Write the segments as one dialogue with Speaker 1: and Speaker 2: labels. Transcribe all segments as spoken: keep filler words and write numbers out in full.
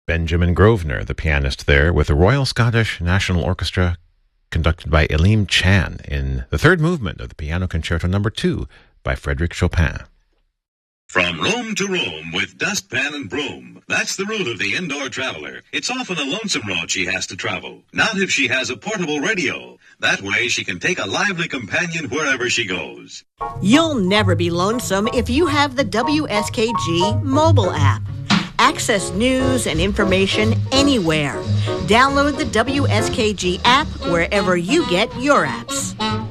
Speaker 1: Benjamin Grosvenor, the pianist there, with the Royal Scottish National Orchestra, conducted by Elim Chan, in the third movement of the Piano Concerto Number Two by Frédéric Chopin.
Speaker 2: From Rome to Rome with dustpan and broom. That's the route of the indoor traveler. It's often a lonesome road she has to travel. Not if she has a portable radio. That way she can take a lively companion wherever she goes.
Speaker 3: You'll never be lonesome if you have the W S K G mobile app. Access news and information anywhere. Download the W S K G app wherever you get your apps.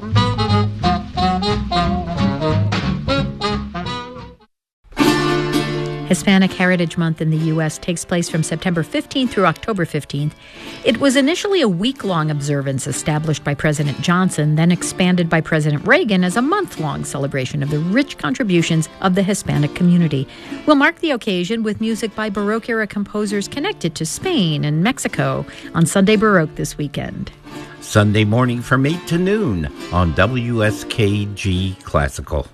Speaker 4: Hispanic Heritage Month in the U S takes place from September fifteenth through October fifteenth. It was initially a week-long observance established by President Johnson, then expanded by President Reagan as a month-long celebration of the rich contributions of the Hispanic community. We'll mark the occasion with music by Baroque-era composers connected to Spain and Mexico on Sunday Baroque this weekend.
Speaker 5: Sunday morning from eight to noon on W S K G Classical.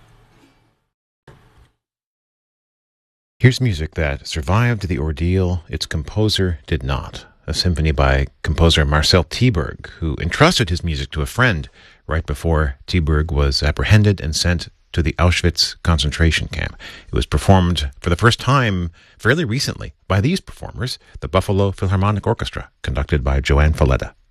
Speaker 1: Here's music that survived the ordeal its composer did not. A symphony by composer Marcel Tieburg, who entrusted his music to a friend right before Tieburg was apprehended and sent to the Auschwitz concentration camp. It was performed for the first time fairly recently by these performers, the Buffalo Philharmonic Orchestra, conducted by Joanne Falletta.